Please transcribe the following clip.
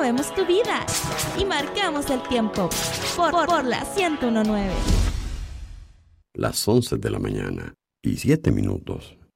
movemos tu vida y marcamos el tiempo por la 101.9. Las 11 de la mañana y 7 minutos.